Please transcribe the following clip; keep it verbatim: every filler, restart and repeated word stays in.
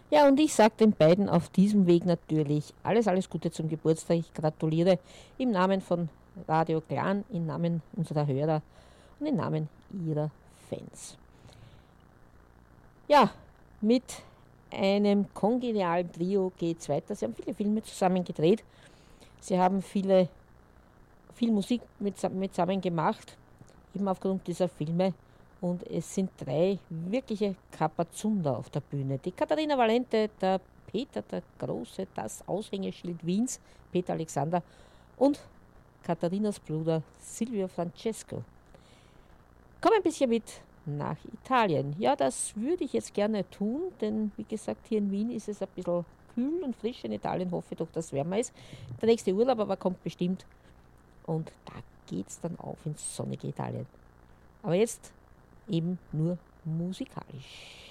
Ja, und ich sage den beiden auf diesem Weg natürlich alles, alles Gute zum Geburtstag. Ich gratuliere im Namen von Radio Clan, im Namen unserer Hörer und im Namen ihrer Fans. Ja, mit einem kongenialen Trio geht es weiter. Sie haben viele Filme zusammen gedreht. Sie haben viele, viel Musik mit, mit zusammen gemacht, eben aufgrund dieser Filme. Und es sind drei wirkliche Kapazunder auf der Bühne. Die Katharina Valente, der Peter der Große, das Aushängeschild Wiens, Peter Alexander und Katharinas Bruder Silvio Francesco. Komm ein bisschen mit nach Italien. Ja, das würde ich jetzt gerne tun, denn wie gesagt, hier in Wien ist es ein bisschen kühl und frisch. In Italien hoffe ich doch, dass es wärmer ist. Der nächste Urlaub aber kommt bestimmt und da geht es dann auf ins sonnige Italien. Aber jetzt eben nur musikalisch.